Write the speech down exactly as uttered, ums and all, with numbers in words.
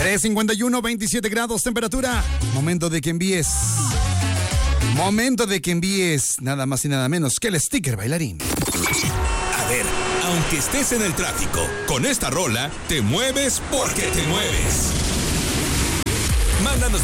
tres cincuenta y uno, veintisiete grados temperatura. Momento de que envíes. Momento de que envíes nada más y nada menos que el sticker bailarín. A ver, aunque estés en el tráfico, con esta rola te mueves porque te mueves. Mándanos